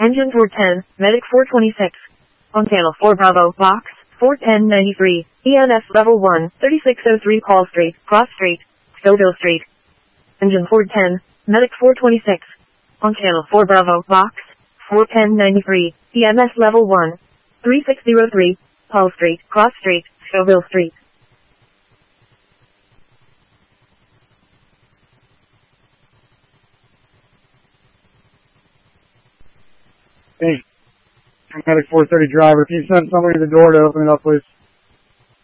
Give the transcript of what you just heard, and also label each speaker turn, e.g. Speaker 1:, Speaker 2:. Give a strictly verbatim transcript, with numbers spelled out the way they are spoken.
Speaker 1: Engine four ten, Medic four twenty-six. On channel four Bravo, box, four ten ninety-three, E M S level one, thirty-six oh three Paul Street, Cross Street, Scoville Street. Engine four ten, Medic four twenty-six. On channel four Bravo, box, four ten ninety-three, E M S level one, thirty-six oh three, Paul Street, Cross Street, Scoville Street.
Speaker 2: Hey, Medic four thirty driver, can you send somebody to the door to open it up, please?